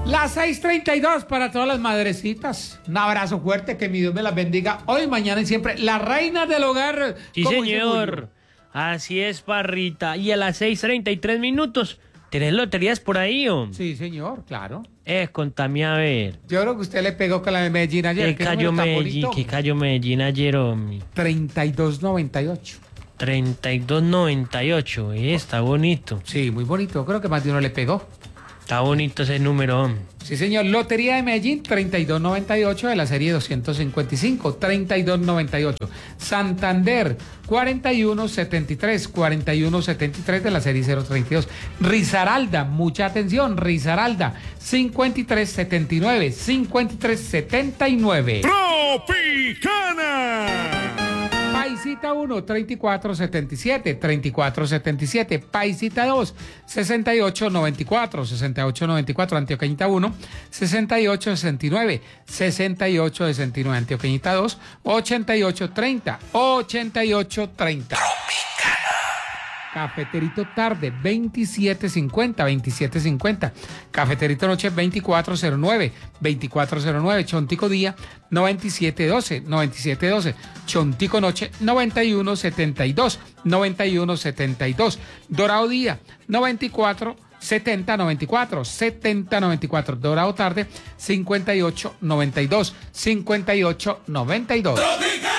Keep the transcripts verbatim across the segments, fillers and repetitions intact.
Las seis treinta y dos para todas las madrecitas. Un abrazo fuerte, que mi Dios me las bendiga hoy, mañana y siempre. La reina del hogar. Sí, señor. Así es, Parrita. Y a las seis treinta y tres minutos, ¿tenés loterías por ahí, o? Sí, señor, claro. Eh, contame a ver. Yo creo que usted le pegó con la de Medellín ayer. ¿Qué cayó Medellín? ¿Qué cayó Medellín ayer, hombre? treinta y dos noventa y ocho. treinta y dos noventa y ocho. Eh, está bonito. Sí, muy bonito. Creo que más de uno le pegó. Está bonito ese número, hombre. Sí, señor. Lotería de Medellín, treinta y dos noventa y ocho de la serie doscientos cincuenta y cinco. treinta y dos noventa y ocho. Santander, cuarenta y uno setenta y tres. cuarenta y uno setenta y tres de la serie cero treinta y dos. Risaralda, mucha atención. Risaralda, cincuenta y tres setenta y nueve. cincuenta y tres setenta y nueve. Tropicana. Paisita uno, treinta y cuatro setenta y siete, treinta y cuatro setenta y siete. Paisita dos, sesenta y ocho noventa y cuatro, sesenta y ocho noventa y cuatro. Antioqueñita uno, sesenta y ocho sesenta y nueve, sesenta y ocho sesenta y nueve. Antioqueñita dos, ochenta y ocho treinta, ochenta y ocho treinta. Cafeterito tarde, veintisiete cincuenta, veintisiete cincuenta. Cafeterito noche, veinticuatro cero nueve, veinticuatro cero nueve. Chontico día, noventa y siete doce, noventa y siete doce. Chontico noche, noventa y uno setenta y dos, noventa y uno setenta y dos. Dorado día, noventa y cuatro setenta noventa y cuatro, setenta noventa y cuatro. Dorado tarde, cincuenta y ocho noventa y dos, cincuenta y ocho noventa y dos.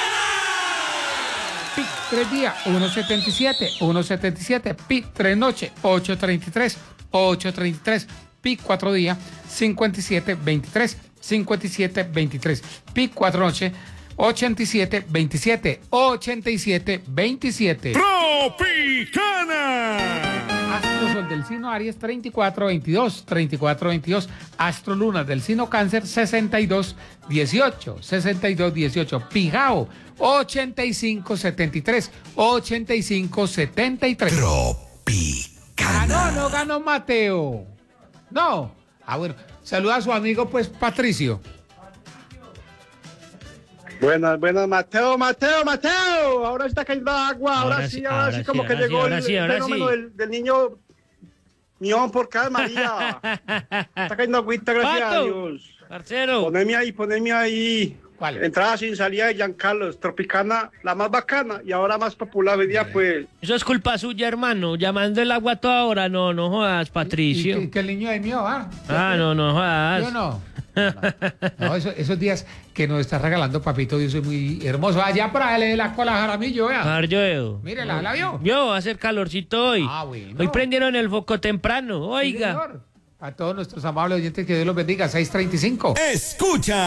P I C tres días, uno setenta y siete, uno setenta y siete. P I C tres noche, ocho treinta y tres, ocho treinta y tres. P I C cuatro días, cincuenta y siete veintitrés, cincuenta y siete veintitrés. P I C cuatro noche, ochenta y siete veintisiete, ochenta y siete veintisiete. Tropicana. Astro Sol del Signo Aries, treinta y cuatro veintidós, treinta y cuatro veintidós. Astro Luna del Signo Cáncer, sesenta y dos dieciocho, sesenta y dos dieciocho. Pijao, ochenta y cinco setenta y tres, ochenta y cinco setenta y tres. Tropicana. Ganó, no ganó Mateo. No. Ah, bueno. Saluda a su amigo, pues, Patricio. Buenas, buenas, Mateo, Mateo, Mateo. Ahora está cayendo agua. Ahora, Ahora sí, sí, ahora, ahora sí, sí, como ahora que sí, llegó ahora el sí, ahora fenómeno sí. del, del niño mión por cada María. Está cayendo agüita, gracias Pato, a Dios. Parcero. Poneme ahí, poneme ahí. ¿Cuál? Entrada sin salida de Giancarlos, Tropicana, la más bacana y ahora más popular hoy día, pues. Eso es culpa suya, hermano. Llamando el agua a toda hora. No, no jodas, Patricio. ¿Y que, que el niño es mío, ah? Ah, no, no jodas. Yo no. No, no, eso- esos días que nos está regalando Papito Dios es muy hermoso. Allá para darle la cola a Jaramillo, vea. Mario. Mire, ¿la, la vio? Yo, va a hacer calorcito hoy. Ah, bueno. Hoy prendieron el foco temprano, Sí, oiga. señor. A todos nuestros amables oyentes, que Dios los bendiga. seis treinta y cinco. Escucha.